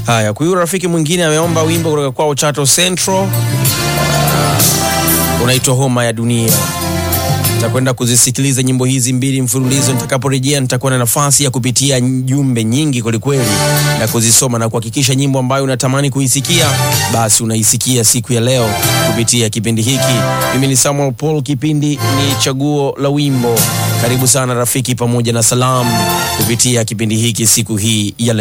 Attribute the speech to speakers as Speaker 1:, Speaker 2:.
Speaker 1: Haya, huyu rafiki mwingine ameomba wimbo kutoka kwa Chato Central. Unaitwa Homa ya Dunia. Nitakwenda kuzisikiliza nyimbo hizi mbili mfululizo. Nitakaporejea nitakuwa na nafasi ya kupitia jumbe nyingi kwelikweli na kuzisoma na kuhakikisha nyimbo ambayo unatamani kuisikia basi unaisikia siku ya leo kupitia kipindi hiki. Mimi ni Samuel Paul, kipindi ni Chaguo la Wimbo. Karibu sana rafiki pamoja na salamu kupitia kipindi hiki siku hii ya leo.